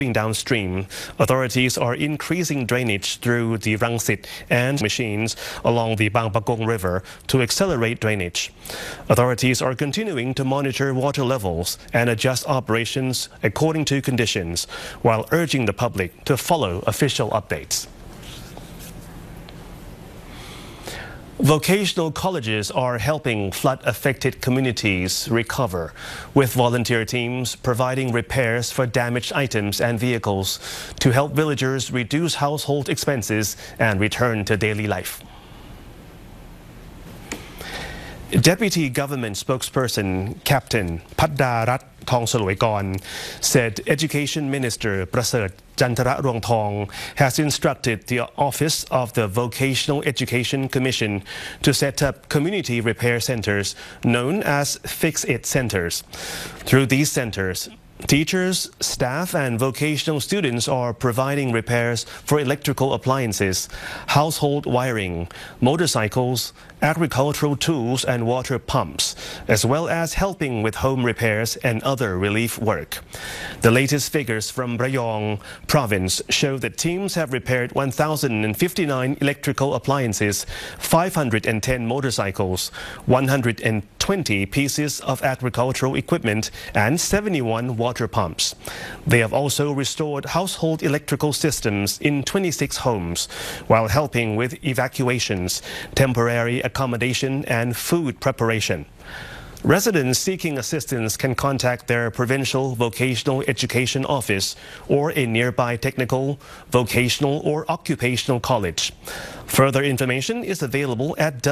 Downstream, authorities are increasing drainage through the Rangsit and machines along the Bang Pakong River to accelerate drainage. Authorities are continuing to monitor water levels and adjust operations according to conditions, while urging the public to follow official updates. Vocational colleges are helping flood-affected communities recover, with volunteer teams providing repairs for damaged items and vehicles to help villagers reduce household expenses and return to daily life. Deputy Government Spokesperson Captain Paddarat Thongsalwaikon said Education Minister Prasert Jantara Ruangthong has instructed the Office of the Vocational Education Commission to set up community repair centers known as Fix-It centers. Through these centers, teachers, staff and vocational students are providing repairs for electrical appliances, household wiring, motorcycles, agricultural tools and water pumps, as well as helping with home repairs and other relief work. The latest figures from Rayong province show that teams have repaired 1,059 electrical appliances, 510 motorcycles, 120 pieces of agricultural equipment and 71 water pumps. They have also restored household electrical systems in 26 homes, while helping with evacuations, temporary accommodation and food preparation. Residents seeking assistance can contact their provincial vocational education office or a nearby technical, vocational or occupational college. Further information is available at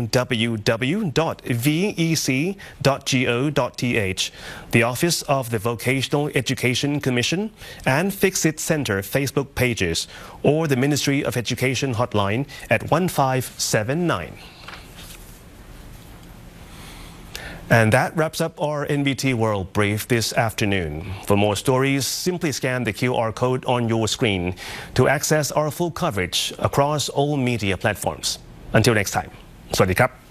www.vec.go.th, the Office of the Vocational Education Commission and Fix-It Center Facebook pages, or the Ministry of Education hotline at 1579. And that wraps up our NBT World Brief this afternoon. For more stories, simply scan the QR code on your screen to access our full coverage across all media platforms. Until next time, สวัสดีครับ